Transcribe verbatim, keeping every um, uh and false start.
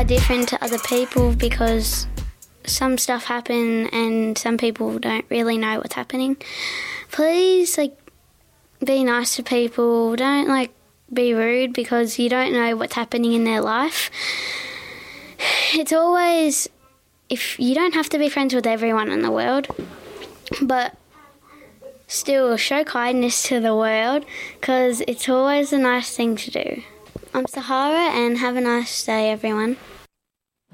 Different to other people because some stuff happen and some people don't really know what's happening. Please, like, be nice to people. Don't, like, be rude because you don't know what's happening in their life. It's always, if you don't have to be friends with everyone in the world, but still show kindness to the world because it's always a nice thing to do. I'm Sahara and have a nice day, everyone.